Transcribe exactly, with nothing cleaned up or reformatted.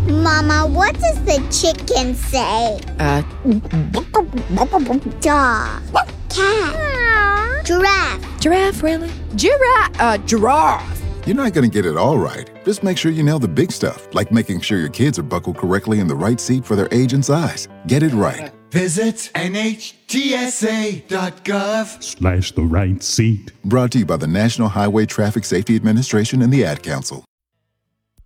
Mama, what does the chicken say? Uh, Dog. Cat. Giraffe. giraffe, really? Giraffe, uh, giraffe. You're not going to get it all right. Just make sure you nail the big stuff, like making sure your kids are buckled correctly in the right seat for their age and size. Get it right. Visit N H T S A dot gov slash the right seat. Brought to you by the National Highway Traffic Safety Administration and the Ad Council.